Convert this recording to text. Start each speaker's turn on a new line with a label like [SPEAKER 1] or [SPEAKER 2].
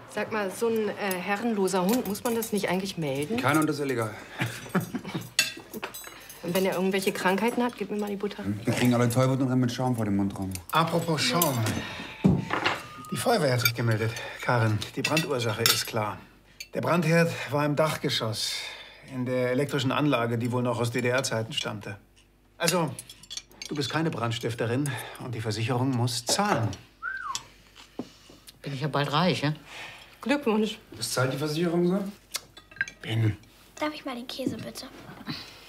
[SPEAKER 1] Sag mal, so ein herrenloser Hund, muss man das nicht eigentlich melden?
[SPEAKER 2] Kein Hund ist illegal.
[SPEAKER 1] Und wenn er irgendwelche Krankheiten hat, gib mir mal die Butter.
[SPEAKER 2] Wir kriegen alle Tollwut mit Schaum vor dem Mund rum.
[SPEAKER 3] Apropos Schaum. Die Feuerwehr hat sich gemeldet. Karin, die Brandursache ist klar. Der Brandherd war im Dachgeschoss, in der elektrischen Anlage, die wohl noch aus DDR-Zeiten stammte. Also, du bist keine Brandstifterin und die Versicherung muss zahlen.
[SPEAKER 4] Bin ich ja bald reich, ja?
[SPEAKER 1] Glückwunsch.
[SPEAKER 2] Was zahlt die Versicherung so?
[SPEAKER 3] Ben.
[SPEAKER 5] Darf ich mal den Käse, bitte?